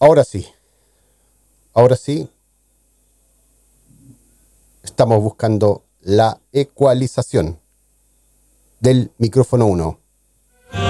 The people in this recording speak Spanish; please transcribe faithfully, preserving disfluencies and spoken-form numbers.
Ahora sí, ahora sí, estamos buscando la ecualización del micrófono uno.